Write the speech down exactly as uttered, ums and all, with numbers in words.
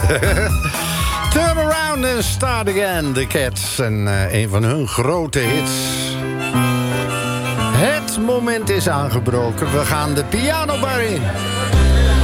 Turn around and start again, The Cats. En uh, een van hun grote hits. Het moment is aangebroken. We gaan de pianobar in.